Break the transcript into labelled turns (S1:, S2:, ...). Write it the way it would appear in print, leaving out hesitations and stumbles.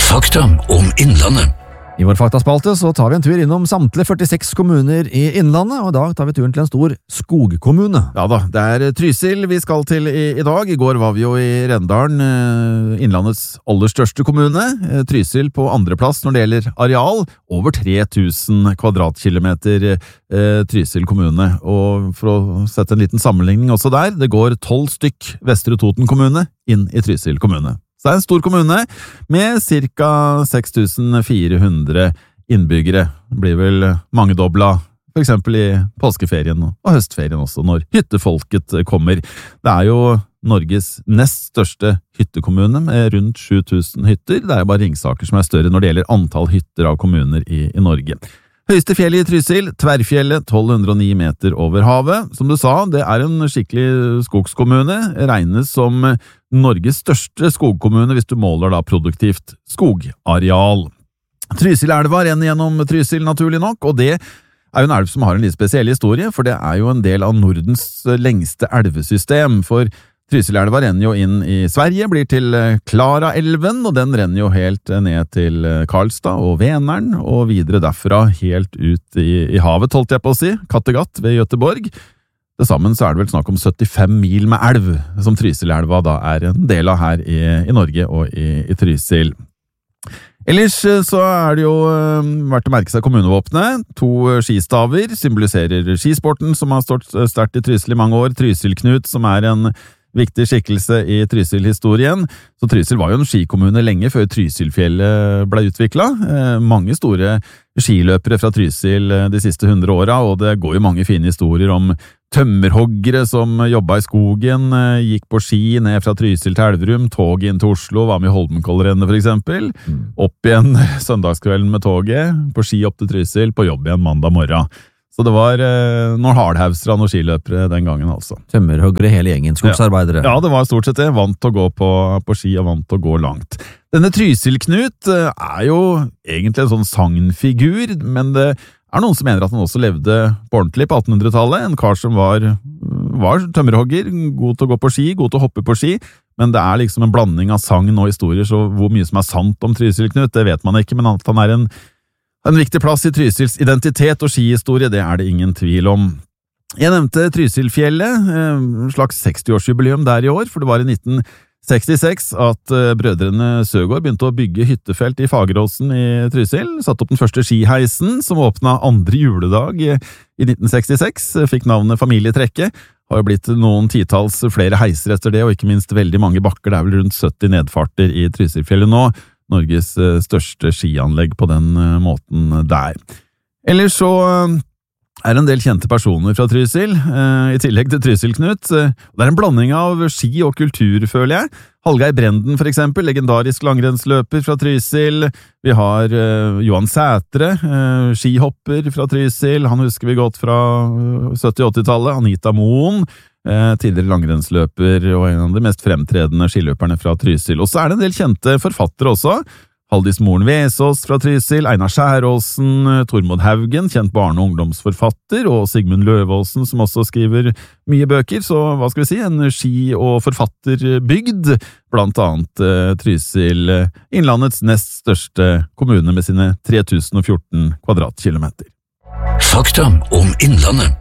S1: Fakta om Innlandet.
S2: I vår faktaspalte så tar vi en tur innom samtlige 46 kommuner i Innlandet, og i dag tar vi turen til en stor skogkommune. Ja da, det er Trysil vi skal til i dag. I går var vi jo i Rendalen, Innlandets aller største kommune. Trysil på andreplass når det gjelder areal, over 3000 kvadratkilometer Trysil kommune. Og for å sette en liten sammenligning også der, det går 12 stykk Vestre Toten kommune inn i Trysil kommune. Så det er en stor kommune med ca. 6400 innbyggere. Det blir vel mangedobla for eksempel i påskeferien og høstferien også, når hyttefolket kommer. Det er jo Norges nest største hyttekommune med rundt 7000 hytter. Det er jo bare Ringsaker som er større når det gjelder antall hytter av kommuner i Norge. Høyeste fjellet i Trysil, Tverrfjellet, 1209 meter over havet. Som du sa, det er en skikkelig skogskommune, regnes som Norges største skogkommune hvis du måler da produktivt skogareal. Trysilelva renner gjennom Trysil naturlig nok, og det er jo en elv som har en litt spesiell historie, for det er jo en del av Nordens lengste elvesystem, for Trysilelva renner jo inn i Sverige, blir til Klaraelven, og den renner jo helt ned til Karlstad og Vänern, og videre derfra helt ut i havet, holdt jeg på å si, Kattegatt ved Göteborg. Det sammen så er det vel snakk om 75 mil med elv, som Trysilelva da er en del av her i Norge og i Trysil. Ellers så er det jo verdt å merke seg kommunevåpenet. 2 skistaver symboliserer skisporten som har stått sterkt i Trysil i mange år. Trysil-Knut, som er en viktig skikkelse i Trysil-historien. Så Trysil var jo en skikommune lenge før Trysilfjellet ble utviklet. Mange store skiløpere fra Trysil de siste 100 årene, og det går jo mange fine historier om tømmerhoggere som jobbet i skogen, gikk på ski ned fra Trysil til Elverum, tog inn til Oslo, var med i Holmenkollrennet for eksempel, opp igjen søndagskvelden med toget, på ski opp til Trysil, på jobb igjen mandag morgen. Så det var noen hardhausere og noen skiløpere den gangen altså.
S3: Tømmerhoggere hele gjengen, skogsarbeidere.
S2: Ja, det var stort sett det. Vant til å gå på ski og vant til å gå langt. Denne Trysil-Knut er jo egentlig en sånn sagnfigur, men det er noen som mener at han også levde på ordentlig på 1800-tallet. En kar som var tømmerhogger, god til å gå på ski, god til å hoppe på ski, men det er liksom en blanding av sagn og historier, så hvor mye som er sant om Trysil-Knut, det vet man ikke, men at han er en viktig plass i Trysils identitet og skihistorie, det er det ingen tvil om. Jeg nevnte Trysilfjellet, en slags 60-årsjubileum der i år, for det var i 1966 at brødrene Søgaard begynte å bygge hyttefelt i Fageråsen i Trysil, satt opp den første skiheisen som åpnet andre juledag i 1966, fikk navnet Familietrekket, har jo blitt noen titalls flere heiser etter det, og ikke minst veldig mange bakker, det er vel rundt 70 nedfarter i Trysilfjellet nå, Norges største skianlegg på den måten der. Ellers så er det en del kjente personer fra Trysil, i tillegg til Trysil-Knut. Det er en blanding av ski og kultur, føler jeg. Hallgeir Brenden for eksempel, legendarisk langrennsløper fra Trysil. Vi har Johan Sætre, skihopper fra Trysil. Han husker vi godt fra 70-80-tallet. Anita Moen, tidligere langrennsløper og en av de mest fremtredende skiløperne fra Trysil. Og så er det en del kjente forfattere også. Haldis Moren Vesaas fra Trysil, Einar Skjæråsen, Tormod Haugen, kjent barne- og ungdomsforfatter, og Sigmund Løvaasen, som også skriver mye bøker. Så hva skal vi si, en ski- og forfatterbygd, blant annet Trysil, Innlandets nest største kommune med sine 3014 kvadratkilometer.
S1: Fakta om Innlandet.